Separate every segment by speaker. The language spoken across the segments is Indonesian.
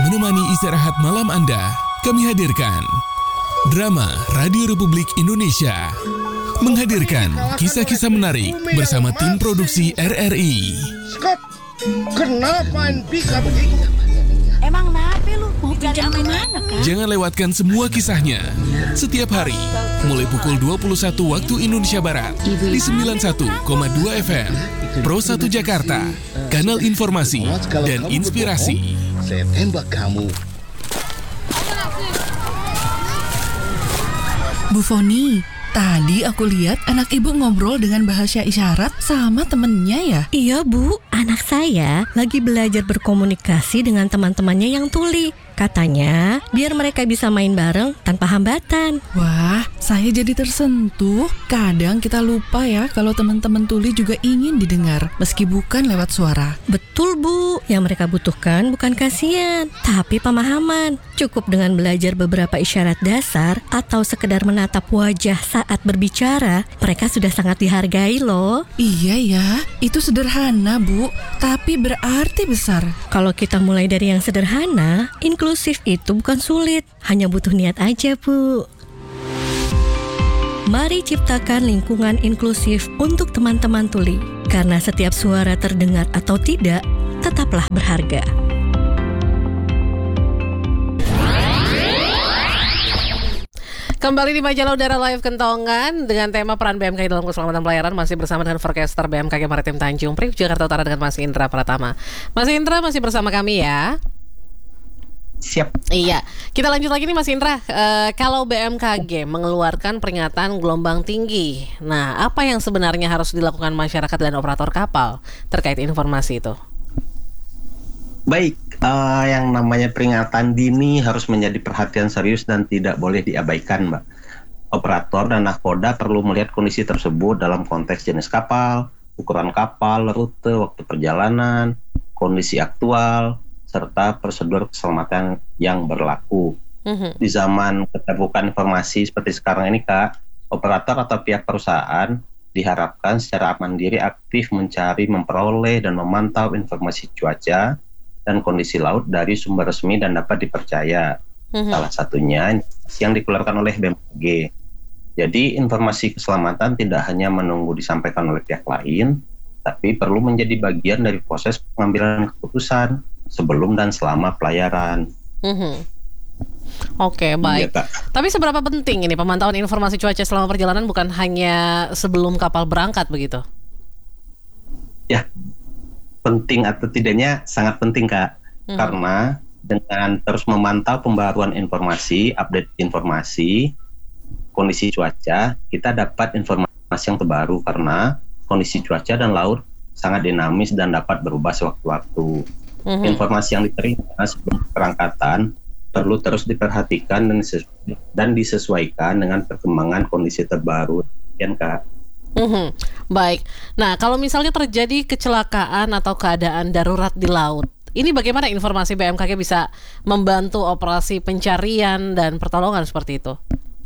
Speaker 1: menemani istirahat malam Anda, kami hadirkan Drama Radio Republik Indonesia menghadirkan kisah-kisah menarik bersama tim produksi RRI.
Speaker 2: Scott, kenapa bisa begitu?
Speaker 3: Emang nape lu? Mau pinjam kemana kan?
Speaker 1: Jangan lewatkan semua kisahnya setiap hari mulai pukul 21 waktu Indonesia Barat di 91,2 FM Pro 1 Jakarta, kanal informasi dan inspirasi.
Speaker 2: Saya tembak kamu.
Speaker 4: Bu Foni, tadi aku lihat anak ibu ngobrol dengan bahasa isyarat sama temennya ya?
Speaker 5: Iya Bu, anak saya lagi belajar berkomunikasi dengan teman-temannya yang tuli. Katanya biar mereka bisa main bareng tanpa hambatan.
Speaker 4: Wah, saya jadi tersentuh. Kadang kita lupa ya kalau teman-teman tuli juga ingin didengar, meski bukan lewat suara.
Speaker 5: Betul Bu, yang mereka butuhkan bukan kasihan, tapi pemahaman. Cukup dengan belajar beberapa isyarat dasar atau sekedar menatap wajah saat berbicara, mereka sudah sangat dihargai loh.
Speaker 4: Iya ya, itu sederhana Bu, tapi berarti besar.
Speaker 5: Kalau kita mulai dari yang sederhana, inklusif itu bukan sulit, hanya butuh niat aja Bu. Mari ciptakan lingkungan inklusif untuk teman-teman tuli, karena setiap suara terdengar atau tidak, tetaplah berharga.
Speaker 6: Kembali di Majalah Udara Live Kentongan dengan tema peran BMKG dalam keselamatan pelayaran, masih bersama dengan Forecaster BMKG Maritim Tanjung Priok Jakarta Utara dengan Mas Indra Pratama. Mas Indra masih bersama kami ya.
Speaker 7: Siap.
Speaker 6: Iya, kita lanjut lagi nih Mas Indra. Kalau BMKG mengeluarkan peringatan gelombang tinggi, nah apa yang sebenarnya harus dilakukan masyarakat dan operator kapal terkait informasi itu?
Speaker 7: Baik, yang namanya peringatan dini harus menjadi perhatian serius dan tidak boleh diabaikan, Mbak. Operator dan nahkoda perlu melihat kondisi tersebut dalam konteks jenis kapal, ukuran kapal, rute, waktu perjalanan, kondisi aktual, serta prosedur keselamatan yang berlaku. Di zaman keterbukaan informasi seperti sekarang ini, Kak, operator atau pihak perusahaan diharapkan secara mandiri aktif mencari, memperoleh, dan memantau informasi cuaca dan kondisi laut dari sumber resmi dan dapat dipercaya. Salah satunya yang dikeluarkan oleh BMKG. Jadi informasi keselamatan tidak hanya menunggu disampaikan oleh pihak lain, tapi perlu menjadi bagian dari proses pengambilan keputusan sebelum dan selama pelayaran.
Speaker 6: Oke, baik.
Speaker 7: Iya,
Speaker 6: tapi seberapa penting ini pemantauan informasi cuaca selama perjalanan, bukan hanya sebelum kapal berangkat begitu?
Speaker 7: Ya, penting atau tidaknya sangat penting, Kak. Karena dengan terus memantau pembaruan informasi, update informasi, kondisi cuaca, kita dapat informasi yang terbaru karena kondisi cuaca dan laut sangat dinamis dan dapat berubah sewaktu-waktu. Informasi yang diterima sebelum keberangkatan perlu terus diperhatikan dan disesuaikan dengan perkembangan kondisi terbaru. Ya, Kak.
Speaker 6: Baik. Nah, kalau misalnya terjadi kecelakaan atau keadaan darurat di laut, ini bagaimana informasi BMKG bisa membantu operasi pencarian dan pertolongan seperti itu?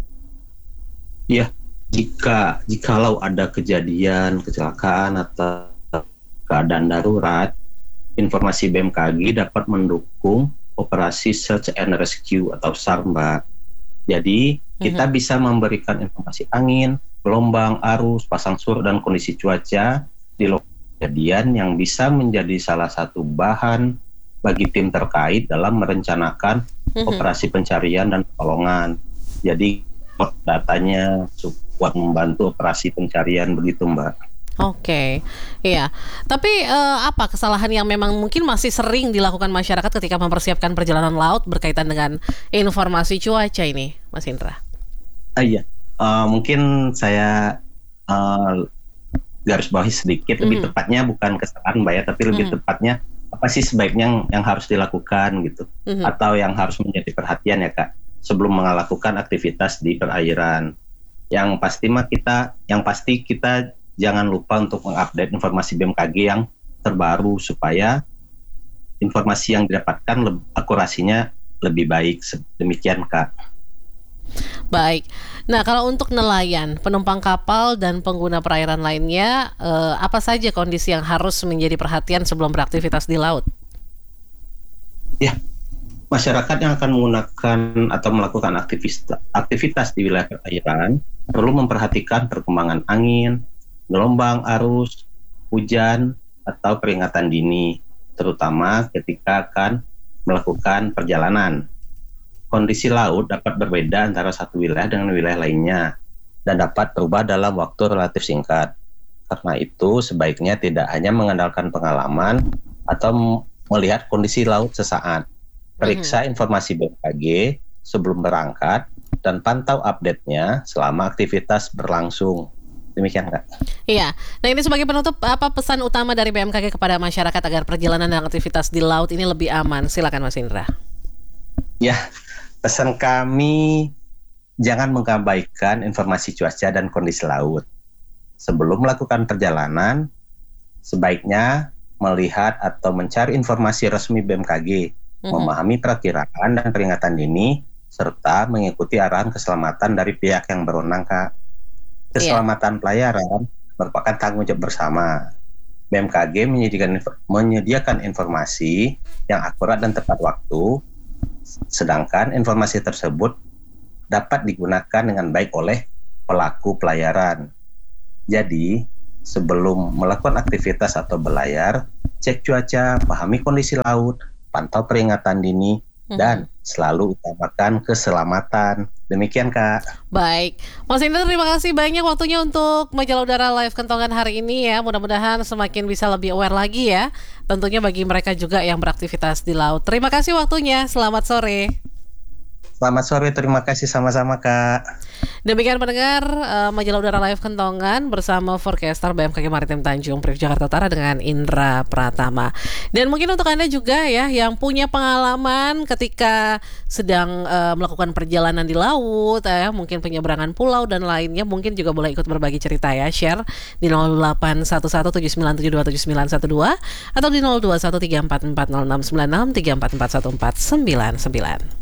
Speaker 7: Ya, jikalau ada kejadian kecelakaan atau keadaan darurat, informasi BMKG dapat mendukung operasi search and rescue atau SAR, Mbak. Jadi kita bisa memberikan informasi angin, gelombang, arus, pasang surut, dan kondisi cuaca di lokasi kejadian yang bisa menjadi salah satu bahan bagi tim terkait dalam merencanakan operasi pencarian dan pertolongan. Jadi datanya buat membantu operasi pencarian begitu, Mbak.
Speaker 6: Oke, iya. Tapi apa kesalahan yang memang mungkin masih sering dilakukan masyarakat ketika mempersiapkan perjalanan laut berkaitan dengan informasi cuaca ini, Mas Indra?
Speaker 7: Iya. Mungkin saya garis bawahi sedikit, lebih tepatnya bukan kesalahan, Mbak ya, tapi lebih tepatnya apa sih sebaiknya yang harus dilakukan gitu, atau yang harus menjadi perhatian ya, Kak, sebelum melakukan aktivitas di perairan. Yang pasti kita jangan lupa untuk mengupdate informasi BMKG yang terbaru supaya informasi yang didapatkan akurasinya lebih baik. Demikian, Kak.
Speaker 6: Baik. Nah, kalau untuk nelayan, penumpang kapal dan pengguna perairan lainnya, apa saja kondisi yang harus menjadi perhatian sebelum beraktivitas di laut?
Speaker 7: Ya, masyarakat yang akan menggunakan atau melakukan aktivitas di wilayah perairan perlu memperhatikan perkembangan angin, gelombang, arus, hujan, atau peringatan dini, terutama ketika akan melakukan perjalanan. Kondisi laut dapat berbeda antara satu wilayah dengan wilayah lainnya dan dapat berubah dalam waktu relatif singkat. Karena itu, sebaiknya tidak hanya mengandalkan pengalaman atau melihat kondisi laut sesaat. Periksa informasi BMKG sebelum berangkat dan pantau update-nya selama aktivitas berlangsung. Demikian, Kak.
Speaker 6: Iya. Nah, ini sebagai penutup, apa pesan utama dari BMKG kepada masyarakat agar perjalanan dan aktivitas di laut ini lebih aman? Silakan Mas Indra.
Speaker 7: Ya, pesan kami jangan mengabaikan informasi cuaca dan kondisi laut. Sebelum melakukan perjalanan, sebaiknya melihat atau mencari informasi resmi BMKG, memahami perakiraan dan peringatan dini, serta mengikuti arahan keselamatan dari pihak yang berwenang, Kak. Keselamatan pelayaran merupakan tanggung jawab bersama. BMKG menyediakan informasi yang akurat dan tepat waktu, sedangkan informasi tersebut dapat digunakan dengan baik oleh pelaku pelayaran. Jadi, sebelum melakukan aktivitas atau berlayar, cek cuaca, pahami kondisi laut, pantau peringatan dini, dan selalu utamakan keselamatan. Demikian, Kak.
Speaker 6: Baik, Mas Indra, terima kasih banyak waktunya untuk Majalah Udara Live Kentongan hari ini ya. Mudah-mudahan semakin bisa lebih aware lagi ya. Tentunya bagi mereka juga yang beraktivitas di laut. Terima kasih waktunya. Selamat sore.
Speaker 7: Selamat sore, terima kasih sama-sama, Kak.
Speaker 6: Demikian pendengar Majalah Udara Live Kentongan bersama forecaster BMKG Maritim Tanjung Priok Jakarta Utara dengan Indra Pratama. Dan mungkin untuk Anda juga ya yang punya pengalaman ketika sedang melakukan perjalanan di laut ya, mungkin penyeberangan pulau dan lainnya, mungkin juga boleh ikut berbagi cerita ya, share di 081179727912 atau di 0213440696 34414999.